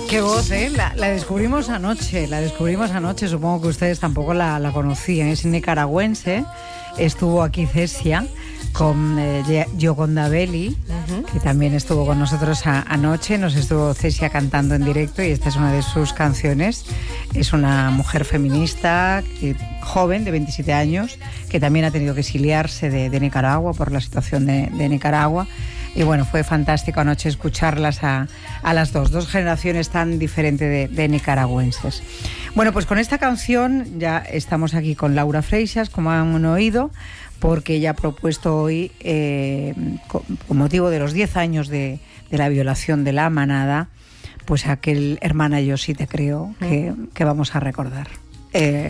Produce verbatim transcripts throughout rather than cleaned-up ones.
Qué voz, ¿eh? La, la descubrimos anoche, la descubrimos anoche, supongo que ustedes tampoco la, la conocían. Es nicaragüense, estuvo aquí Cesia con eh, Gioconda Belli, uh-huh. que también estuvo con nosotros a, anoche, nos estuvo Cesia cantando en directo y esta es una de sus canciones. Es una mujer feminista, que, joven, de veintisiete años, que también ha tenido que exiliarse de, de Nicaragua por la situación de, de Nicaragua. Y bueno, fue fantástico anoche escucharlas a, a las dos, dos generaciones tan diferentes de, de nicaragüenses. Bueno, pues con esta canción ya estamos aquí con Laura Freixas, como han oído, porque ella ha propuesto hoy, eh, con, con motivo de los diez años de, de la violación de la manada, pues aquel Hermana yo sí te creo, que, que vamos a recordar. Eh,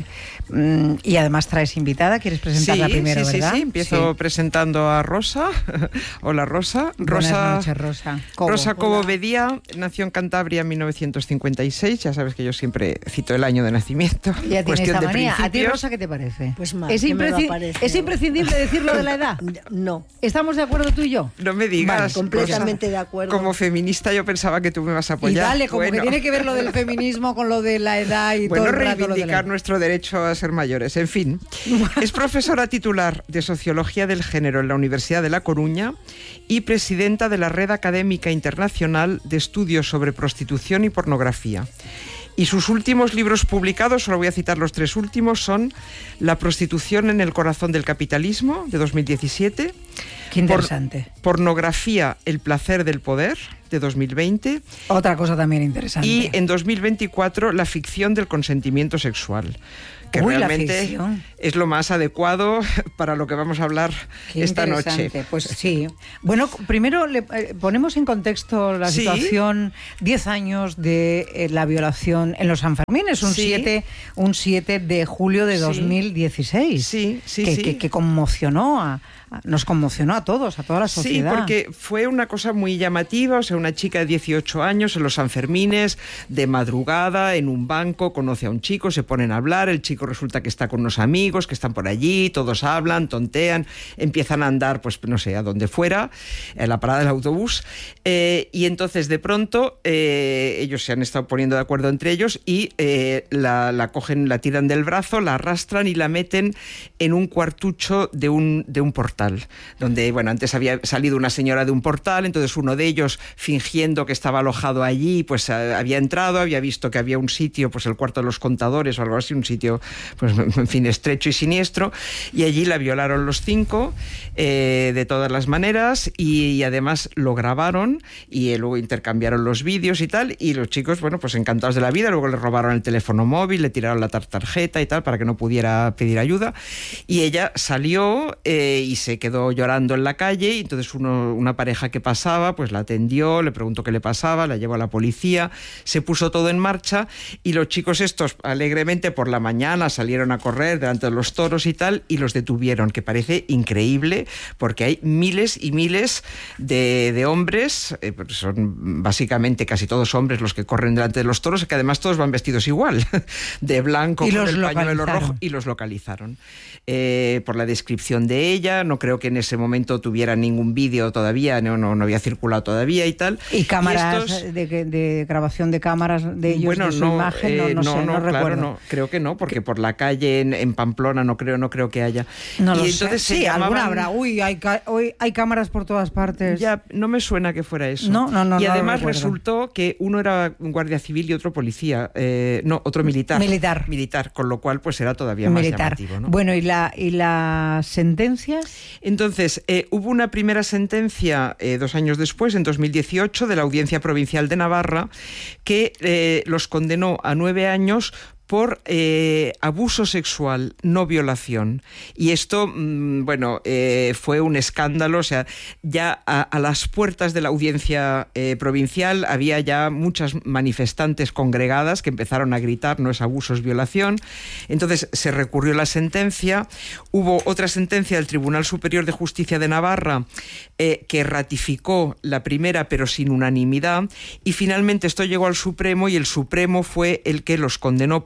y además traes invitada, ¿quieres presentarla sí, primero, sí, verdad? Sí, sí, empiezo sí. presentando a Rosa. Hola, Rosa. Buenas Rosa noches, Rosa. Cobo. Rosa Cobo Bedía nació en Cantabria en mil novecientos cincuenta y seis. Ya sabes que yo siempre cito el año de nacimiento. Ya tienes esa de manía. principios. ¿A ti, Rosa, qué te parece? Pues mal, ¿Es, impresci- parece, ¿Es imprescindible decirlo de la edad? No. ¿Estamos de acuerdo tú y yo? No me digas. Vale, completamente Rosa, de acuerdo. Como feminista yo pensaba que tú me vas a apoyar. Y dale, como bueno. que tiene que ver lo del feminismo con lo de la edad y bueno, todo el rato reivindicar lo de la edad. nuestro derecho a ser mayores. En fin, es profesora titular de Sociología del Género en la Universidad de La Coruña y presidenta de la Red Académica Internacional de Estudios sobre Prostitución y Pornografía. Y sus últimos libros publicados, solo voy a citar los tres últimos, son La prostitución en el corazón del capitalismo, de dos mil diecisiete. Qué interesante. Por, pornografía, el placer del poder, de dos mil veinte. Otra cosa también interesante. Y en dos mil veinticuatro, La ficción del consentimiento sexual, que Uy, realmente es lo más adecuado para lo que vamos a hablar Qué esta noche. Pues sí. Bueno, primero le eh, ponemos en contexto la sí. situación, diez años de eh, la violación en los Sanfermines, un, sí. siete, un siete de julio de dos mil dieciséis. Sí, sí, que, sí. Que, que conmocionó a, a, nos conmocionó a todos, a toda la sociedad. Sí, porque fue una cosa muy llamativa, o sea, una chica de dieciocho años en los Sanfermines, de madrugada, en un banco, conoce a un chico, se ponen a hablar, el chico resulta que está con unos amigos que están por allí, todos hablan, tontean, empiezan a andar, pues no sé, a donde fuera, en la parada del autobús, eh, y entonces de pronto eh, ellos se han estado poniendo de acuerdo entre ellos y eh, la, la cogen, la tiran del brazo, la arrastran y la meten en un cuartucho de un, de un portal, donde, bueno, antes había salido una señora de un portal, entonces uno de ellos, fingiendo que estaba alojado allí, pues había entrado, había visto que había un sitio, pues el cuarto de los contadores o algo así, un sitio, pues en fin, estrecho y siniestro, y allí la violaron los cinco, eh, de todas las maneras, y, y además lo grabaron, y eh, luego intercambiaron los vídeos y tal, y los chicos, bueno, pues encantados de la vida, luego le robaron el teléfono móvil, le tiraron la tar- tarjeta y tal, para que no pudiera pedir ayuda, y ella salió eh, y se quedó llorando en la calle, y entonces uno, una pareja que pasaba, pues la atendió, le preguntó qué le pasaba, la llevó a la policía, se puso todo en marcha, y los chicos estos, alegremente por la mañana, salieron a correr delante de los toros y tal, y los detuvieron, que parece increíble, porque hay miles y miles de, de hombres, eh, son básicamente casi todos hombres los que corren delante de los toros, que además todos van vestidos igual, de blanco, y con los el pañuelo localizaron. rojo, y los localizaron. Eh, por la descripción de ella, no creo que en ese momento tuviera ningún vídeo todavía, no, no, no había circulado todavía y tal. Y cámaras y estos... de, de grabación de cámaras de ellos, bueno, de su no, imagen, no, eh, no, no, sé, no, no claro, recuerdo. no, creo que no, porque por la calle en, en Pamplona no creo, no creo que haya. No y lo entonces sé. se Sí, llamaban... alguna habrá. Uy, hay, ca- hoy hay cámaras por todas partes. Ya, no me suena que fuera eso. No, no, no. Y no además lo resultó que uno era un guardia civil y otro policía, eh, no, otro militar. Militar. Militar, con lo cual pues era todavía Militar. más llamativo, ¿no? Bueno, ¿y, la, y las sentencias? Entonces, eh, hubo una primera sentencia eh, dos años después, en dos mil dieciocho, de la Audiencia Provincial de Navarra, que eh, los condenó a nueve años por eh, abuso sexual, no violación. Y esto, mmm, bueno, eh, fue un escándalo, o sea, ya a, a las puertas de la audiencia eh, provincial había ya muchas manifestantes congregadas que empezaron a gritar, no es abuso, es violación. Entonces se recurrió la sentencia, hubo otra sentencia del Tribunal Superior de Justicia de Navarra eh, que ratificó la primera, pero sin unanimidad, y finalmente esto llegó al Supremo, y el Supremo fue el que los condenó por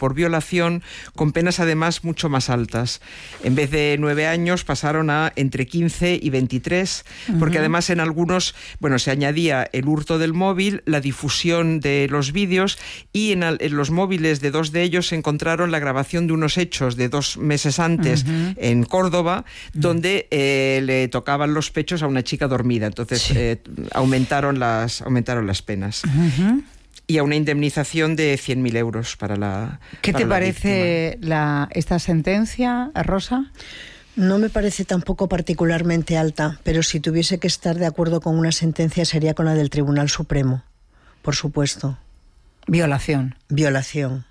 por violación, con penas además mucho más altas. En vez de nueve años pasaron a entre quince y veintitrés, porque uh-huh. además en algunos, bueno, se añadía el hurto del móvil, la difusión de los vídeos, y en, en los móviles de dos de ellos se encontraron la grabación de unos hechos de dos meses antes uh-huh. en Córdoba, uh-huh. donde eh, le tocaban los pechos a una chica dormida. Entonces sí. eh, aumentaron las aumentaron las penas. Uh-huh. Y a una indemnización de cien mil euros para la ¿Qué para te la parece la, esta sentencia, Rosa? No me parece tampoco particularmente alta, pero si tuviese que estar de acuerdo con una sentencia sería con la del Tribunal Supremo, por supuesto. Violación. Violación.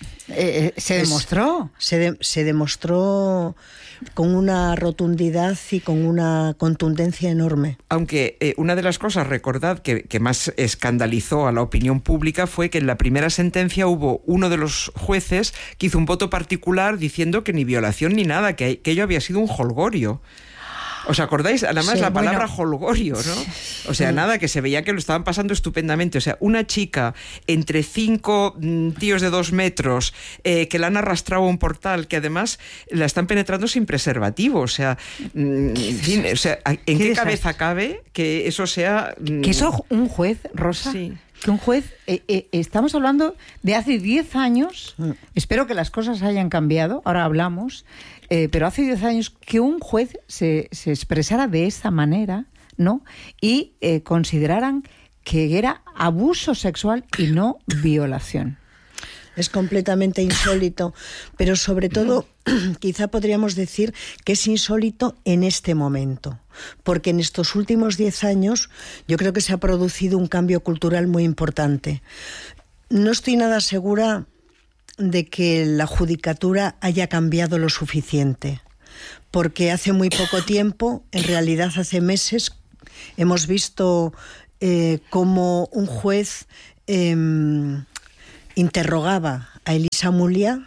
Eh, ¿Se demostró? Es, se, de, se demostró con una rotundidad y con una contundencia enorme. Aunque eh, una de las cosas, recordad, que, que más escandalizó a la opinión pública fue que en la primera sentencia hubo uno de los jueces que hizo un voto particular diciendo que ni violación ni nada, que, que ello había sido un jolgorio. ¿Os acordáis? Además, sí, la palabra bueno, holgorio, ¿no? O sea, sí. nada, que se veía que lo estaban pasando estupendamente. O sea, una chica entre cinco mm, tíos de dos metros eh, que la han arrastrado a un portal, que además la están penetrando sin preservativo. O sea, mm, en fin, o sea, ¿en qué, qué cabeza cabe que eso sea...? Mm, que eso un juez, Rosa... Sí. Que un juez, eh, eh, estamos hablando de hace diez años, mm. espero que las cosas hayan cambiado, ahora hablamos, eh, pero hace diez años que un juez se, se expresara de esa manera, ¿no? Y eh, consideraran que era abuso sexual y no violación. Es completamente insólito, pero sobre todo quizá podríamos decir que es insólito en este momento, porque en estos últimos diez años yo creo que se ha producido un cambio cultural muy importante. No estoy nada segura de que la judicatura haya cambiado lo suficiente, porque hace muy poco tiempo, en realidad hace meses, hemos visto eh, cómo un juez... Eh, interrogaba a Elisa Mulliá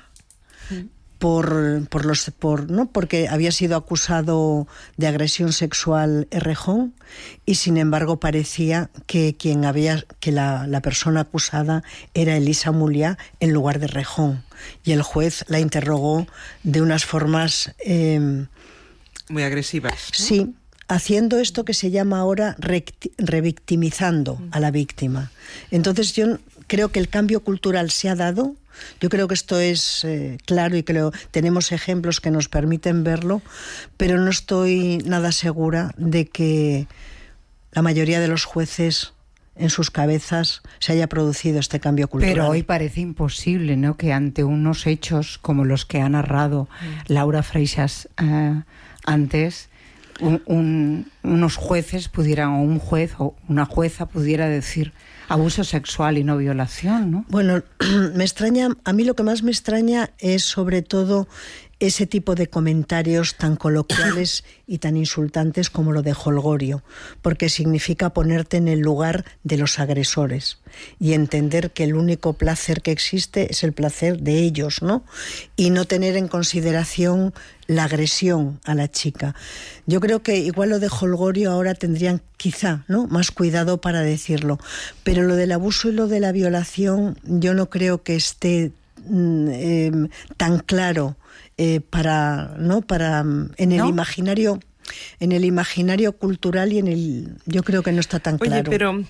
por, por los, por, ¿no? porque había sido acusado de agresión sexual Errejón, y sin embargo parecía que, quien había, que la, la persona acusada era Elisa Mulliá en lugar de Errejón. Y el juez la interrogó de unas formas... Eh, muy agresivas, ¿no? Sí, haciendo esto que se llama ahora revictimizando a la víctima. Entonces yo creo que el cambio cultural se ha dado. Yo creo que esto es eh, claro y creo tenemos ejemplos que nos permiten verlo, pero no estoy nada segura de que la mayoría de los jueces en sus cabezas se haya producido este cambio cultural. Pero hoy parece imposible, ¿no?, que ante unos hechos como los que ha narrado mm. Laura Freixas eh, antes, un, un, unos jueces pudieran, o un juez o una jueza pudiera decir abuso sexual y no violación, ¿no? Bueno, me extraña, a mí lo que más me extraña es sobre todo ese tipo de comentarios tan coloquiales y tan insultantes como lo de holgorio, porque significa ponerte en el lugar de los agresores y entender que el único placer que existe es el placer de ellos, ¿no? Y no tener en consideración la agresión a la chica. Yo creo que igual lo de holgorio ahora tendrían quizá, ¿no?, más cuidado para decirlo, pero lo del abuso y lo de la violación yo no creo que esté eh, tan claro. Eh, para no para en el ¿No? imaginario en el imaginario cultural y en el yo creo que no está tan claro. Oye, pero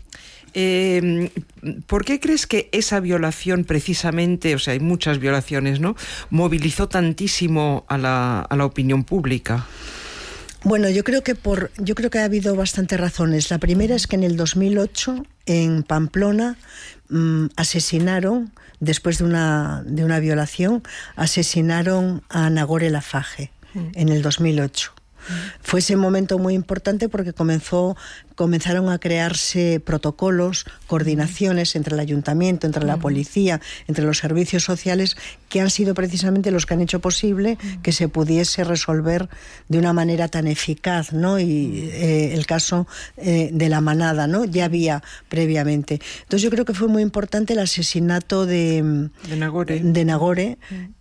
eh, ¿por qué crees que esa violación precisamente, o sea, hay muchas violaciones, ¿no?, movilizó tantísimo a la, a la opinión pública? Bueno, yo creo que por yo creo que ha habido bastantes razones. La primera es que en el dos mil ocho en Pamplona mmm, asesinaron, después de una de una violación, asesinaron a Nagore Laffage mm. en el dos mil ocho. Fue ese momento muy importante porque comenzó, comenzaron a crearse protocolos, coordinaciones entre el ayuntamiento, entre la policía, entre los servicios sociales, que han sido precisamente los que han hecho posible que se pudiese resolver de una manera tan eficaz, ¿no? Y eh, el caso eh, de la manada, ¿no?, ya había previamente. Entonces yo creo que fue muy importante el asesinato de, de Nagore. De Nagore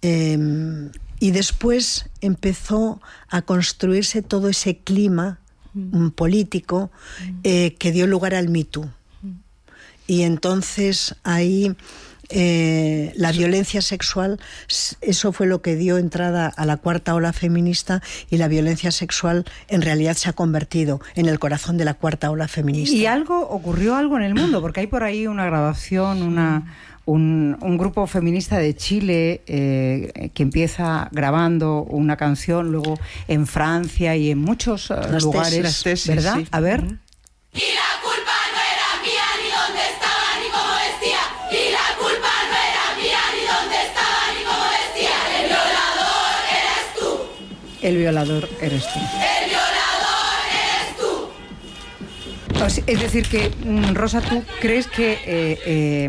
eh, y después empezó a construirse todo ese clima mm. político eh, que dio lugar al Me Too. Mm. Y entonces ahí eh, la violencia sexual, eso fue lo que dio entrada a la cuarta ola feminista, y la violencia sexual en realidad se ha convertido en el corazón de la cuarta ola feminista. Y algo, ocurrió algo en el mundo, porque hay por ahí una grabación, una... Un, un grupo feminista de Chile eh, que empieza grabando una canción, luego en Francia y en muchos uh, las lugares, tesis, las tesis, ¿verdad? Sí. A ver. Y la culpa no era mía, ni dónde estaba, ni cómo vestía. Y la culpa no era mía, ni dónde estaba, ni cómo vestía. El violador eres tú. El violador eres tú. El violador eres tú. Es decir, que, Rosa, ¿tú crees que eh, eh,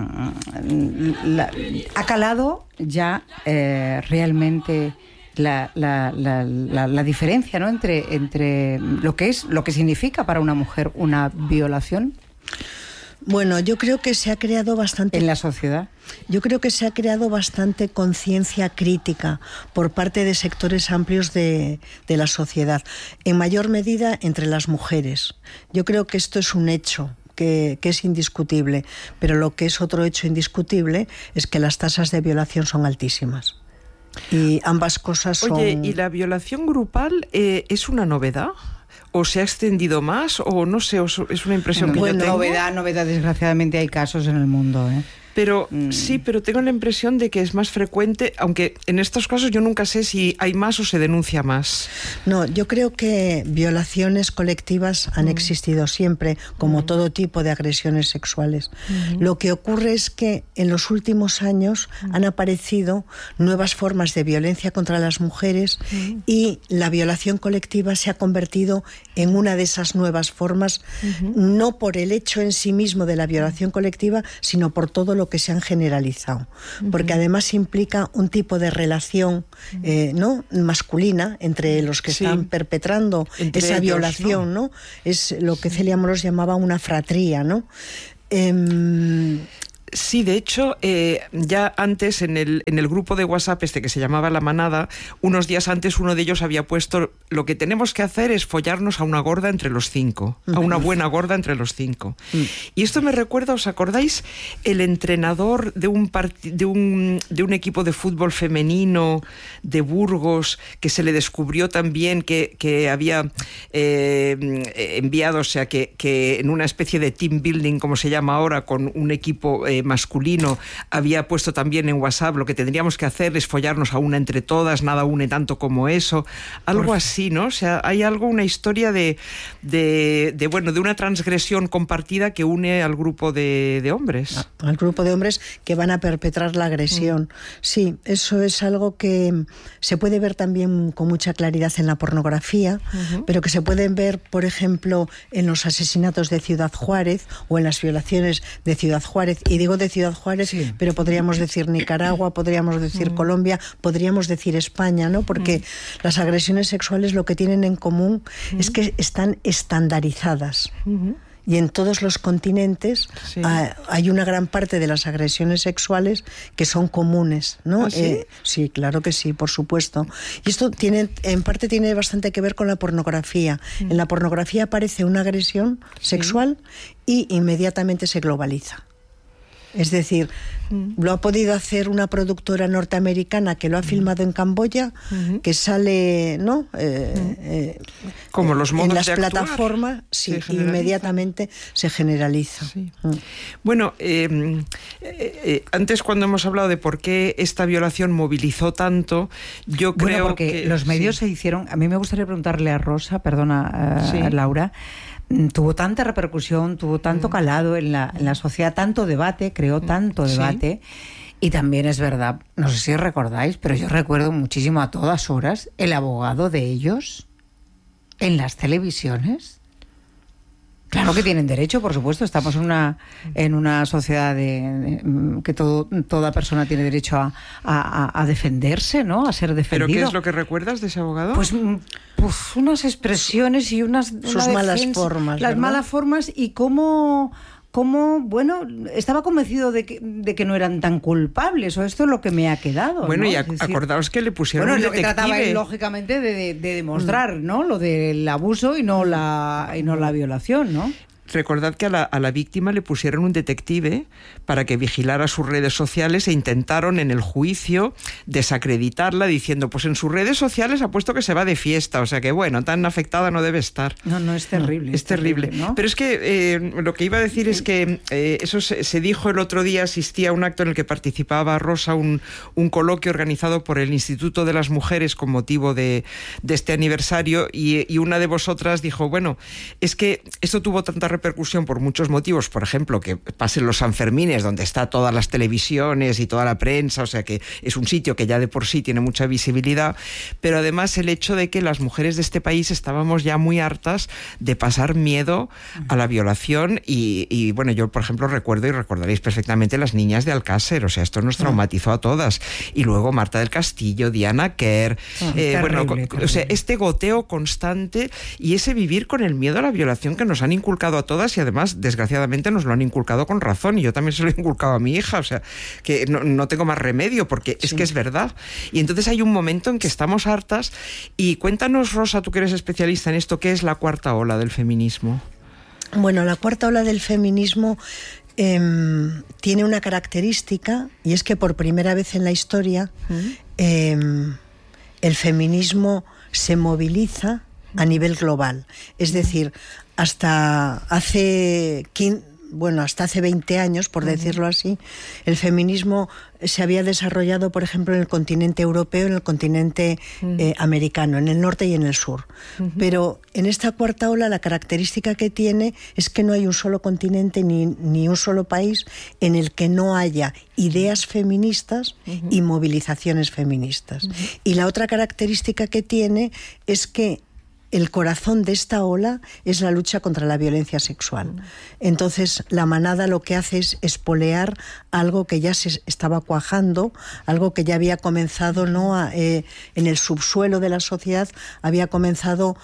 la, ha calado ya eh, realmente la, la, la, la, la diferencia, ¿no?, entre, entre lo que es, lo que significa para una mujer una violación? Bueno, yo creo que se ha creado bastante... En la sociedad. Yo creo que se ha creado bastante conciencia crítica por parte de sectores amplios de, de la sociedad, en mayor medida entre las mujeres. Yo creo que esto es un hecho que, que es indiscutible, pero lo que es otro hecho indiscutible es que las tasas de violación son altísimas. Y ambas cosas son... Oye, ¿y la violación grupal eh, es una novedad? ¿O se ha extendido más? O no sé, es una impresión que Bueno, yo tengo. Novedad, novedad, desgraciadamente hay casos en el mundo, ¿eh? Pero Mm. sí, pero tengo la impresión de que es más frecuente, aunque en estos casos yo nunca sé si hay más o se denuncia más. No, yo creo que violaciones colectivas han existido siempre, como todo tipo de agresiones sexuales. Lo que ocurre es que en los últimos años han aparecido nuevas formas de violencia contra las mujeres, y la violación colectiva se ha convertido en una de esas nuevas formas, no por el hecho en sí mismo de la violación colectiva, sino por todo lo que se han generalizado, porque además implica un tipo de relación eh, ¿no?, masculina entre los que Sí. están perpetrando Entre esa ellos, violación, ¿no? Es lo que Celia Moros llamaba una fratría, ¿no? Eh, Sí, de hecho, eh, ya antes en el, en el grupo de WhatsApp este que se llamaba La Manada, unos días antes uno de ellos había puesto: lo que tenemos que hacer es follarnos a una gorda entre los cinco, a una buena gorda entre los cinco. Y esto me recuerda, ¿os acordáis? El entrenador de un, part- de un, de un equipo de fútbol femenino de Burgos, que se le descubrió también que, que había eh, enviado, o sea, que, que en una especie de team building, como se llama ahora, con un equipo eh, masculino, había puesto también en WhatsApp: lo que tendríamos que hacer es follarnos a una entre todas, nada une tanto como eso, algo Por... así, ¿no? O sea, hay algo, una historia de, de, de bueno, de una transgresión compartida que une al grupo de, de hombres. Al grupo de hombres que van a perpetrar la agresión. Mm. Sí, eso es algo que se puede ver también con mucha claridad en la pornografía, uh-huh. pero que se pueden ver, por ejemplo, en los asesinatos de Ciudad Juárez o en las violaciones de Ciudad Juárez. Y digo de Ciudad Juárez, sí. pero podríamos decir Nicaragua, podríamos decir mm. Colombia, podríamos decir España, ¿no? Porque mm. las agresiones sexuales lo que tienen en común mm. es que están estandarizadas. Mm-hmm. Y en todos los continentes sí. uh, hay una gran parte de las agresiones sexuales que son comunes, ¿no? ¿Ah, sí? Eh, sí, claro que sí, por supuesto. Y esto tiene, en parte tiene bastante que ver con la pornografía. Mm. En la pornografía aparece una agresión sí. sexual y inmediatamente se globaliza. Es decir, mm. lo ha podido hacer una productora norteamericana que lo ha filmado en Camboya, mm-hmm. que sale, ¿no? Eh, mm. eh, Como los modos en las de plataformas, sí, se inmediatamente se generaliza. Sí. Mm. Bueno, eh, eh, eh, antes cuando hemos hablado de por qué esta violación movilizó tanto, yo bueno, creo porque que los medios sí. se hicieron. A mí me gustaría preguntarle a Rosa, perdona, uh, sí. Laura. Tuvo tanta repercusión, tuvo tanto calado en la, en la sociedad, tanto debate, creó tanto debate. Sí. Y también es verdad, no sé si recordáis, pero yo recuerdo muchísimo a todas horas el abogado de ellos en las televisiones. Claro que tienen derecho, por supuesto. Estamos en una en una sociedad de, de que todo, toda persona tiene derecho a, a, a defenderse, ¿no? A ser defendido. ¿Pero qué es lo que recuerdas de ese abogado? Pues, pues unas expresiones y unas sus una malas defensa, formas, las ¿verdad? malas formas y cómo cómo bueno estaba convencido de que, de que no eran tan culpables, o esto es lo que me ha quedado. Bueno, ¿no? y ac- decir, acordaos que le pusieron bueno, un lo que detective. trataba él, lógicamente de, de, de demostrar, ¿no? Lo del abuso y no la y no la violación, ¿no? recordad que a la, a la víctima le pusieron un detective para que vigilara sus redes sociales e intentaron en el juicio desacreditarla diciendo, pues en sus redes sociales ha puesto que se va de fiesta, o sea que bueno, tan afectada no debe estar. No, no, es terrible. Es, es terrible, terrible, ¿no? Pero es que eh, lo que iba a decir es que eh, eso se, se dijo el otro día, asistí a un acto en el que participaba Rosa, un, un coloquio organizado por el Instituto de las Mujeres con motivo de, de este aniversario, y, y una de vosotras dijo, bueno, es que esto tuvo tanta repercusión por muchos motivos, por ejemplo, que pasen los Sanfermines, donde está todas las televisiones y toda la prensa, o sea que es un sitio que ya de por sí tiene mucha visibilidad, pero además el hecho de que las mujeres de este país estábamos ya muy hartas de pasar miedo a la violación y, y bueno, yo por ejemplo recuerdo y recordaréis perfectamente las niñas de Alcácer, o sea, esto nos traumatizó a todas, y luego Marta del Castillo, Diana Kerr, oh, eh, terrible, bueno, terrible. O sea, este goteo constante y ese vivir con el miedo a la violación que nos han inculcado a todas, y además desgraciadamente nos lo han inculcado con razón, y yo también se lo he inculcado a mi hija, o sea, que no, no tengo más remedio porque es sí. que es verdad. Y entonces hay un momento en que estamos hartas, y cuéntanos, Rosa, tú que eres especialista en esto, ¿qué es la cuarta ola del feminismo? Bueno, la cuarta ola del feminismo eh, tiene una característica, y es que por primera vez en la historia ¿Mm? eh, el feminismo se moviliza a nivel global. Es decir, hasta hace quince, bueno, hasta hace veinte años, por decirlo así, el feminismo se había desarrollado, por ejemplo, en el continente europeo, en el continente eh, americano, en el norte y en el sur. Uh-huh. Pero en esta cuarta ola la característica que tiene es que no hay un solo continente ni, ni un solo país en el que no haya ideas feministas uh-huh. y movilizaciones feministas. Uh-huh. Y la otra característica que tiene es que el corazón de esta ola es la lucha contra la violencia sexual. Entonces, la manada lo que hace es espolear algo que ya se estaba cuajando, algo que ya había comenzado, ¿no? a, eh, en el subsuelo de la sociedad, había comenzado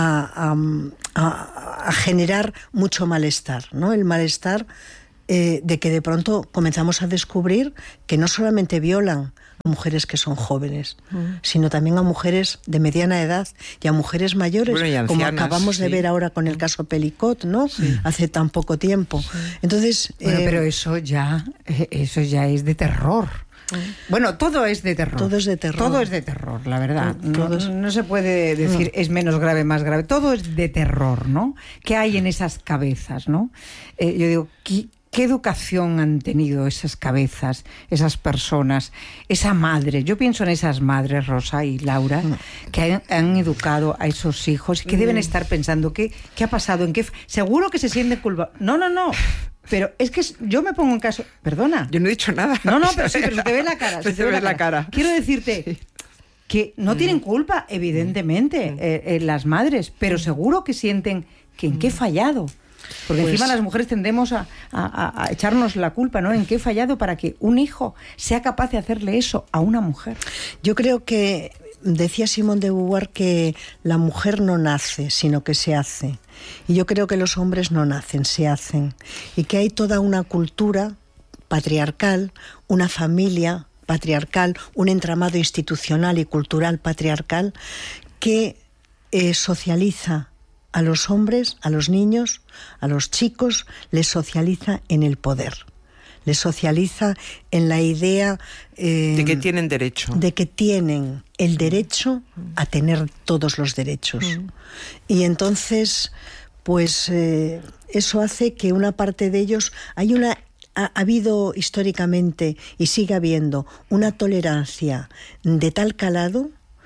a, a, a, a generar mucho malestar, ¿no? El malestar eh, de que de pronto comenzamos a descubrir que no solamente violan a mujeres que son jóvenes, uh-huh. sino también a mujeres de mediana edad y a mujeres mayores, bueno, y ancianas, como acabamos sí. de ver ahora con el caso Pelicot, ¿no? Sí. Hace tan poco tiempo. Sí. Entonces, bueno, eh, pero eso ya, eso ya es de terror. Bueno, todo es de terror. Todo es de terror. Todo es de terror, la verdad. No, no, no se puede decir no. es menos grave, más grave. Todo es de terror, ¿no? ¿Qué hay en esas cabezas, no? Eh, yo digo, ¿qué, ¿qué educación han tenido esas cabezas, esas personas, esa madre? Yo pienso en esas madres, Rosa y Laura, no. que han, han educado a esos hijos y que mm. deben estar pensando, ¿qué, qué ha pasado? ¿En qué? Seguro que se sienten culpables. No, no, no. Pero es que yo me pongo en caso... Perdona. Yo no he dicho nada. No, no, pero sí, pero se te ve la cara. Se, se te ve la, la cara. cara. Quiero decirte sí. que no tienen culpa, evidentemente, mm. eh, eh, las madres, pero seguro que sienten que en qué he fallado. Porque pues, encima las mujeres tendemos a, a, a echarnos la culpa, ¿no? ¿En qué he fallado para que un hijo sea capaz de hacerle eso a una mujer? Yo creo que... Decía Simone de Beauvoir que la mujer no nace, sino que se hace. Y yo creo que los hombres no nacen, se hacen. Y que hay toda una cultura patriarcal, una familia patriarcal, un entramado institucional y cultural patriarcal que eh, socializa a los hombres, a los niños, a los chicos, les socializa en el poder. Les socializa en la idea eh, de que tienen derecho. De que tienen el derecho a tener todos los derechos. Mm. Y entonces, pues eh, eso hace que una parte de ellos... Hay una, ha, ha habido históricamente, y sigue habiendo, una tolerancia de tal calado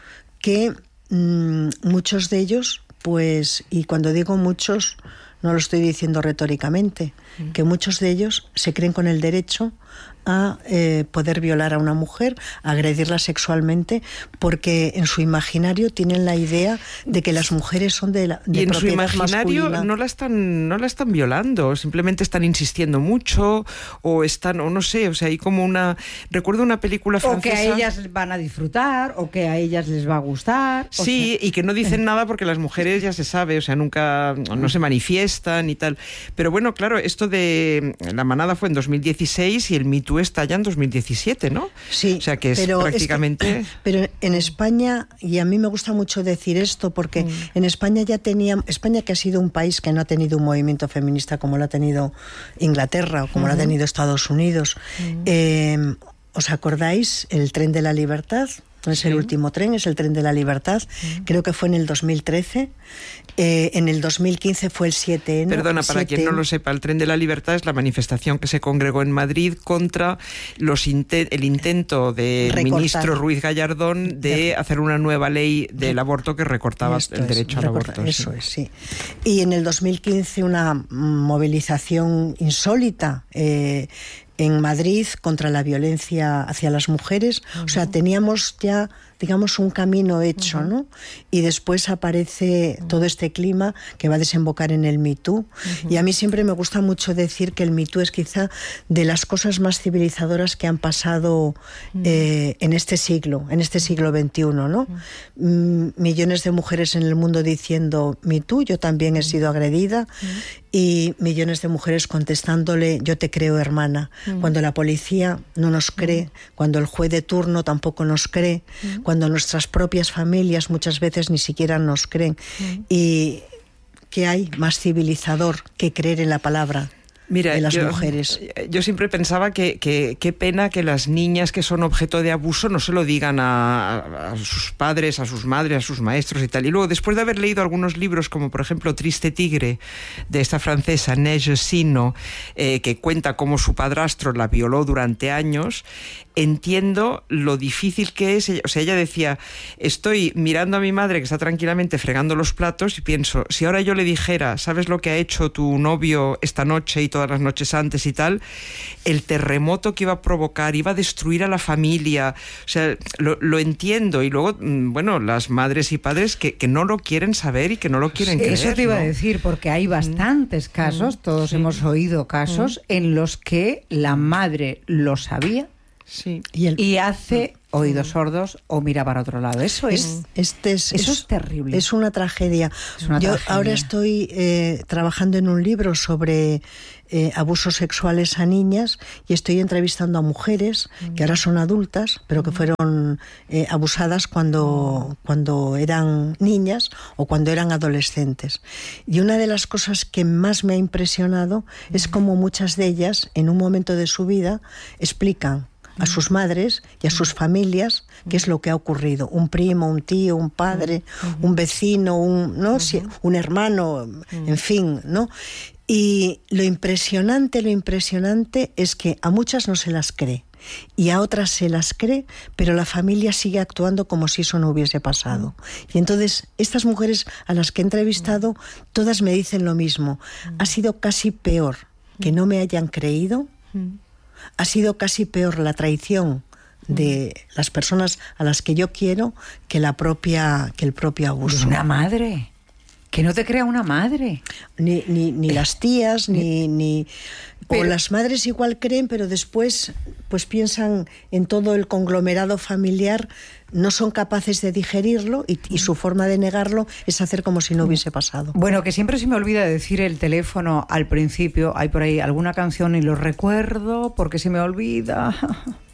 que mmm, muchos de ellos, pues, y cuando digo muchos... No lo estoy diciendo retóricamente, mm. que muchos de ellos se creen con el derecho a eh, poder violar a una mujer, a agredirla sexualmente, porque en su imaginario tienen la idea de que las mujeres son de, la, de y en propiedad su imaginario masculina. no la están no la están violando, simplemente están insistiendo mucho o están o no sé, o sea, hay como una recuerdo una película francesa o que a ellas van a disfrutar o que a ellas les va a gustar. Sí, sea... y que no dicen nada porque las mujeres ya se sabe, o sea, nunca no se manifiestan y tal. Pero bueno, claro, esto de la manada fue en dos mil dieciséis y el Me Too Too estalla en dos mil diecisiete, ¿no? Sí, o sea que es pero prácticamente... Es que, pero en España, y a mí me gusta mucho decir esto, porque mm. en España ya teníamos, España que ha sido un país que no ha tenido un movimiento feminista como lo ha tenido Inglaterra o como uh-huh. lo ha tenido Estados Unidos. Uh-huh. Eh, ¿Os acordáis? El tren de la libertad. No es sí. el último tren, es el tren de la libertad. Uh-huh. Creo que fue en el dos mil trece. Eh, en el dos mil quince fue el siete ene. Perdona, para siete... quien no lo sepa, el tren de la libertad es la manifestación que se congregó en Madrid contra los inte- el intento del recortar. ministro Ruiz Gallardón de, de hacer una nueva ley del aborto que recortaba Esto el derecho es, al recorta, aborto. Eso sí. es, sí. Y en el dos mil quince una movilización insólita eh, en Madrid contra la violencia hacia las mujeres. Uh-huh. O sea, teníamos ya, digamos, un camino hecho, uh-huh. ¿no? Y después aparece uh-huh. todo este clima que va a desembocar en el Me Too. Uh-huh. Y a mí siempre me gusta mucho decir que el Me Too es quizá de las cosas más civilizadoras que han pasado uh-huh. eh, en este siglo, en este siglo veintiuno, ¿no? Uh-huh. Mm, millones de mujeres en el mundo diciendo Me Too, yo también he sido agredida, uh-huh. y millones de mujeres contestándole yo te creo, hermana. Uh-huh. Cuando la policía no nos cree, uh-huh. cuando el juez de turno tampoco nos cree, uh-huh. cuando nuestras propias familias muchas veces ni siquiera nos creen. Uh-huh. Y ¿qué hay más civilizador que creer en la palabra Mira, de las yo, mujeres? Yo siempre pensaba que qué pena que las niñas que son objeto de abuso no se lo digan a, a, a sus padres, a sus madres, a sus maestros y tal. Y luego, después de haber leído algunos libros, como por ejemplo Triste Tigre, de esta francesa Neige Sino, eh, que cuenta cómo su padrastro la violó durante años, entiendo lo difícil que es. O sea, ella decía, estoy mirando a mi madre que está tranquilamente fregando los platos y pienso, si ahora yo le dijera, ¿sabes lo que ha hecho tu novio esta noche y todas las noches antes y tal? El terremoto que iba a provocar, iba a destruir a la familia. O sea, lo, lo entiendo. Y luego, bueno, las madres y padres que, que no lo quieren saber y que no lo quieren creer. Eso te iba ¿no? a decir, porque hay bastantes casos, todos sí. hemos oído casos, mm. en los que la madre lo sabía. Sí. Y, el... y hace oídos sordos o mira para otro lado. Eso es, este es, eso es, es terrible. Es una tragedia. Es una Yo tragedia. ahora estoy eh, trabajando en un libro sobre eh, abusos sexuales a niñas y estoy entrevistando a mujeres mm. que ahora son adultas, pero que fueron eh, abusadas cuando, mm. cuando eran niñas o cuando eran adolescentes. Y una de las cosas que más me ha impresionado mm. es cómo muchas de ellas, en un momento de su vida, explican a sus madres y a sus familias qué es lo que ha ocurrido. Un primo, un tío, un padre, uh-huh. un vecino, un, ¿no? Uh-huh. un hermano, uh-huh. en fin, ¿no? Y lo impresionante, lo impresionante es que a muchas no se las cree y a otras se las cree, pero la familia sigue actuando como si eso no hubiese pasado. Uh-huh. Y entonces, estas mujeres a las que he entrevistado, uh-huh. todas me dicen lo mismo. Uh-huh. Ha sido casi peor que no me hayan creído. Uh-huh. Ha sido casi peor la traición de las personas a las que yo quiero que la propia que el propio abuso. De una madre. Que no te crea una madre. Ni, ni, ni las tías, ni... ni pero, o las madres igual creen, pero después pues piensan en todo el conglomerado familiar, no son capaces de digerirlo y, y su forma de negarlo es hacer como si no hubiese pasado. Bueno, que siempre se me olvida decir el teléfono al principio. Hay por ahí alguna canción y lo recuerdo porque se me olvida.